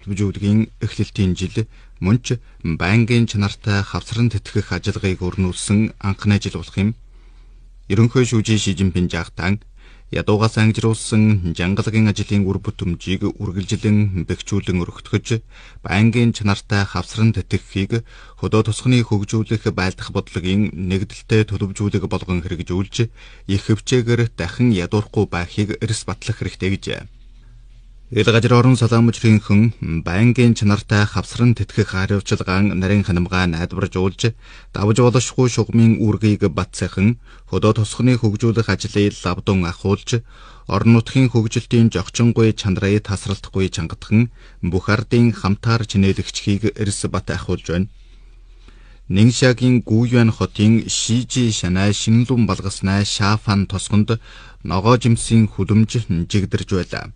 хөтөлбөжүүлгийн эхлэлтийн жил мөн ч байнгын чанартай хавсран тэтгэх ажиллагааг өрнүүлсэн анхны жил болох юм. Ерөнхий шүүжийн Ши Жинпин жагтан ядуугаас ангижруулсан жангалагын ажлын үр бүтэмжийг үргэлжлэн бэхжүүлэн өргөтгөж, байнгын чанартай хавсран тэтгэхийг хөдөө тосгоны хөгжүүлэх байлдах бодлогын нэгдэлтэй төлөвжүүлэг болгон хэрэгжүүлж, их хөвчээгээр дахин ядуурахгүй байхыг эрс батлах хэрэгтэй гэжээ. Ил газар орон салаамжрынхан байнгын чанартай хавсран тэтгэх хариуцлагаан нарийн ханамгаа найдваржуулж, давж болошгүй шугамын үүргийг батсайхан хөдөө тосгоны хөгжүүлэх ажлыг лавдун ахуулж, орон нутгийн хөгжилтийн жогчонгүй чанарыг тасралтгүй чангатхан бүх ардын хамтаар чинээлэгчхийг эрс бат ахуулж байна. Нингшагийн Гуйюан хотын Шижи шанаа шинлүүн балгаснаа Шафан тосгонд ногоо жимсийн хүлэмж жигдэрж байлаа.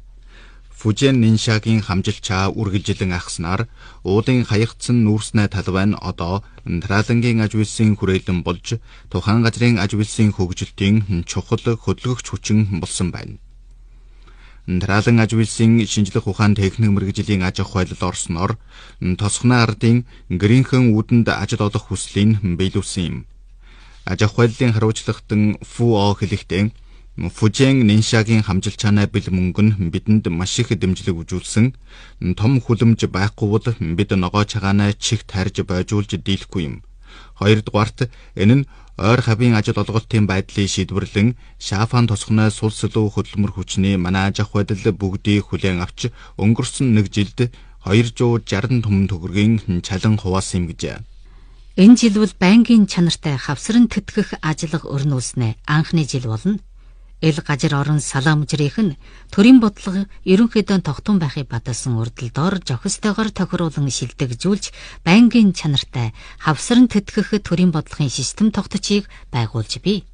Фужен Ниншагийн хамжилчаа үргэлжлэн ахснаар уулын хаягдсан нүүрснэ талбай нь одоо Нтралангийн аж үйлсийн хүрээлэн болж, тухайн газрын аж үйлсийн хөгжилтийн чухал хөдөлгөгч хүчин болсон байна. Нтралан аж үйлсийн шинжлэх ухаан техник мэргэжлийн аж ахуй хуулиар орсноор тосгоны ардын гэрийнхэн үүдэнд ажил олох хүслийг биелүүлсэн юм. Аж ахуй хуулийн хариуцлагатан Фуо хэлэхдээ Фужен Ниншагийн хамжилчаанаа бэл мөнгө нь бидэнд маш их дэмжлэг үзүүлсэн. Том хүлэмж байхгүй бол бид ногоо чагаанаа чихт харж бойжуулж дийлэхгүй юм. Хоёрдугаарт энэ нь ойр хавийн ажил олголтын байдлыг шийдвэрлэн Шафан тосгоны сул сэлүү хөдөлмөр хүчний манай аж ахуй бүгдийг хүлээн авч, өнгөрсөн нэг жилд 260 том төгрөгийн чалан хуваасан юм гэжээ. Энэ жил бол байнгын чанартай хавсран тэтгэх ажиллага өрнүүлснэ анхны жил болно. Ил газар орон салаамжрынх нь төрийн бодлого ерөнхийдөө тогтун байхыг бадалсан урдалдоор жохистойгоор тохируулан шилдэгжүүлж, байнгын чанартай хавсран тэтгэх төрийн бодлогын систем тогтцыг байгуулж бий.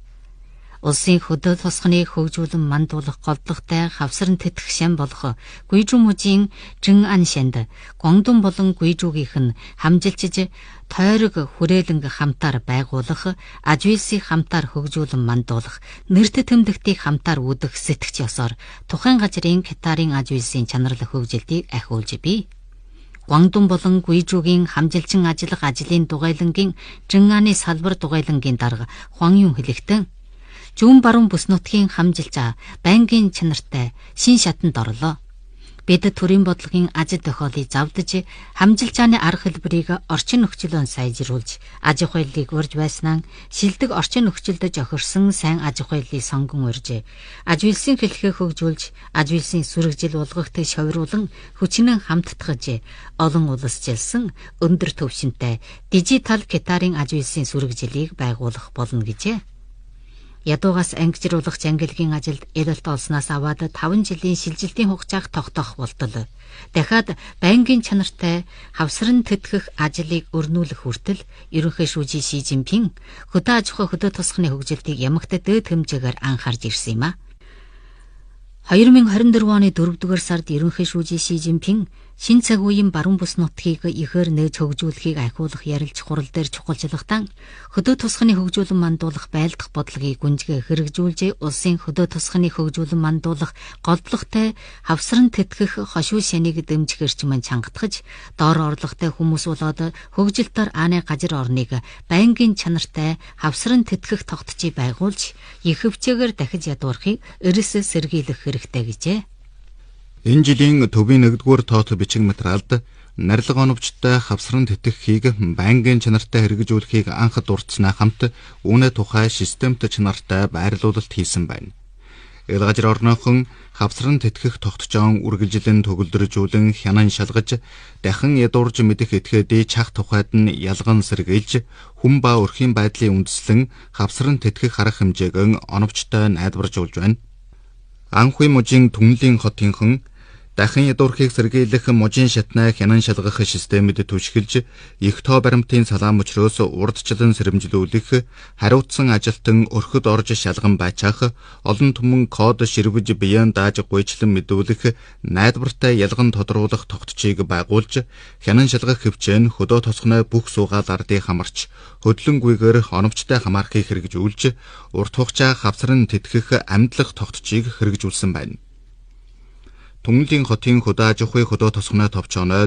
Улсын хөдөө тосгоны хөгжүүлэн мандуулах голдлоготой хавсран тэтгэх шам болох Гуйжу мужийн Жин-ан шанд Гуандун болон Гуйжугийнх нь хамжилчиж тойрог хүрээлэнг хамтаар байгуулах, аж үйлсийг хамтаар хөгжүүлэн мандуулах, нэрт тэмдэгтийг хамтаар үүдэх сэтгч ёсоор тухайн газрын Китарын аж үйлсийн чанарл хөгжилтийг ахиулж бий. Гуандун болон Гуйжугийн хамжилчин ажиллах ажлын дугайлангийн Жин-аны салбар дугайлангийн дарга Хуан Юн хэлэхдээ зүүн баруун бүс нутгийн хамжилчаа байнгын чанартай шин шатанд орлоо. Бид төрийн бодлогын ажил тохиолыг завдаж, хамжилчааны арга хэлбэрийг орчин нөхцөлөнд сайжруулж, аж ахуйлыг урьж байснаа шилдэг орчин нөхцөлд жохирсон сайн аж ахуйлыг сонгон урьж, аж үйлсийн хэлхээ хөгжүүлж, аж үйлсийн сүрэгжил болгохтой шовируулан хүчнэн хамттгаж, олон улсжилсан өндөр түвшинтэй дижитал Китарын аж үйлсийн сүрэгжилийг байгуулах болно гэжээ. Ядуугаас ангижруулах жангалгийн ажилд элэлт олсноос аваад 5 жилийн шилжилтийн хугацааг тогтоох болтол дахиад байнгын чанартай хавсран тэтгэх ажлыг өрнүүлэх хүртэл ерөнхий шүүжийн Ши Жинпин хөдөө аж ахуй хөдөө тосгоны хөгжилтийг ямагт дээд хэмжээгээр анхаарж ирсэн юм а. 2024 оны 4-р сард ерөнхий шүүжийн Ши Жинпин шин цаг үеийн баруун бүс нутгийг ихээр нээж хөгжүүлэхийг ахиулах ярилж хурал дээр чухалчлагтаа хөдөө тосгоны хөгжүүлэн мандуулах байлдах бодлогыг гүнзгий хэрэгжүүлж, улсын хөдөө тосгоны хөгжүүлэн мандуулах голдлоготой хавсран тэтгэх хошуу шаныг дэмжих эрчимэн чангатгаж, доор орлоготой хүмүүс болоод хөгжилтөөр ааны газар орныг байнгын чанартай хавсран тэтгэх тогтцыг байгуулж, их хөвчөөр дахиж ядуурхыг эрс сэргийлэх хэрэгтэй гэжээ. Энэ жилийн төвийн 1-р тоот бичиг материалд нарилга оновчтой хавсран тэтгэхийг байнгын чанартай хэрэгжүүлэхийг анх дурдсанаа хамт үүнээ тухай системт чанартай байрлуулалт хийсэн байна. Ил газар орнохон хавсран тэтгэх тогтцоон үргэлжлэн төгөлдржүүлэн хянан шалгаж, дахин ядуурж мэдэх этгээдийн чах тухайд нь ялган сэргийлж, хүн ба өрхийн байдлын үндэслэн хавсран тэтгэх арга хэмжээг оновчтой найдваржуулж байна. Анхуй мужийн Түнлийн хотынхан дахин ядуурхийг сэргийлэх мужийн шатнаа хянан шалгах системэд түшгэлж, их тоо баримтын салаам өчрөөс урдчлан сэрэмжлүүлэх, хариуцсан ажилтан өрхөд орж шалган байчаах, олон түмэн код ширвэж биеэн дааж гуйчлан мэдүүлэх, найдвартай ялган тодруулах тогтцыг байгуулж, хянан шалгах хөвчөө нь хөдөө тосгоны бүх суугаал ардыг хамарч, хөдлөнгүйгээр оновчтой хамаарахыг хэрэгжүүлж, урт хугацаа хавсран тэтгэх амьдлах тогтцыг хэрэгжүүлсэн байна. Түнлийн хотын хөдөө аж ахуй хөдөө тосгоны товчооной